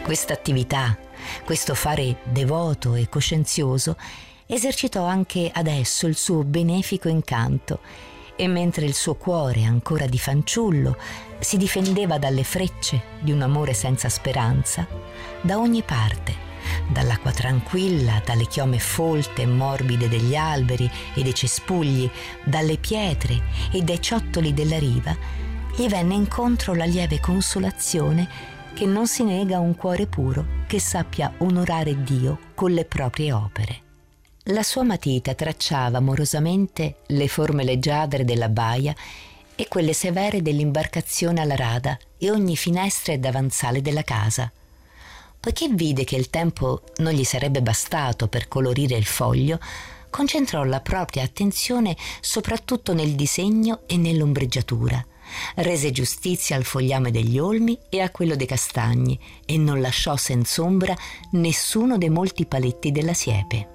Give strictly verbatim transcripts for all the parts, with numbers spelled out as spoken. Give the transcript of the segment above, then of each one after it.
Questa attività, questo fare devoto e coscienzioso, esercitò anche adesso il suo benefico incanto, e mentre il suo cuore, ancora di fanciullo, si difendeva dalle frecce di un amore senza speranza, da ogni parte, dall'acqua tranquilla, dalle chiome folte e morbide degli alberi e dei cespugli, dalle pietre e dai ciottoli della riva, gli venne incontro la lieve consolazione che non si nega a un cuore puro che sappia onorare Dio con le proprie opere. La sua matita tracciava amorosamente le forme leggiadre della baia e quelle severe dell'imbarcazione alla rada e ogni finestra e davanzale della casa. Poiché vide che il tempo non gli sarebbe bastato per colorire il foglio, concentrò la propria attenzione soprattutto nel disegno e nell'ombreggiatura. Rese giustizia al fogliame degli olmi e a quello dei castagni e non lasciò senz'ombra nessuno dei molti paletti della siepe.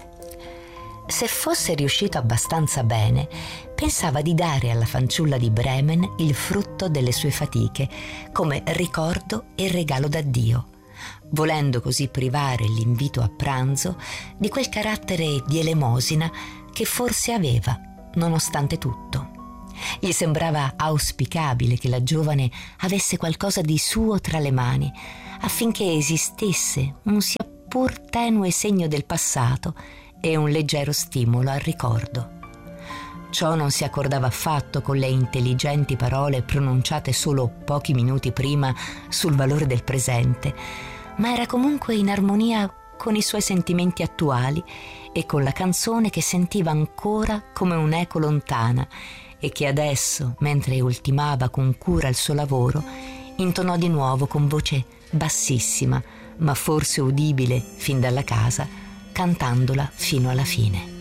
Se fosse riuscito abbastanza bene, pensava di dare alla fanciulla di Bremen il frutto delle sue fatiche come ricordo e regalo da Dio, volendo così privare l'invito a pranzo di quel carattere di elemosina che forse aveva, nonostante tutto. Gli sembrava auspicabile che la giovane avesse qualcosa di suo tra le mani, affinché esistesse un sia pur tenue segno del passato e un leggero stimolo al ricordo. Ciò non si accordava affatto con le intelligenti parole pronunciate solo pochi minuti prima sul valore del presente, ma era comunque in armonia con i suoi sentimenti attuali e con la canzone che sentiva ancora come un'eco lontana e che adesso, mentre ultimava con cura il suo lavoro, intonò di nuovo con voce bassissima, ma forse udibile fin dalla casa, cantandola fino alla fine.